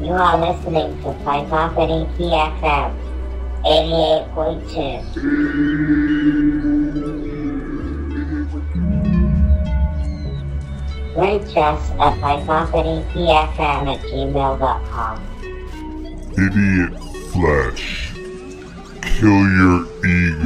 You are listening to Pythopony TFM 88.2. Reach us at pythoponytfm@gmail.com. Idiot flesh. Kill your ego.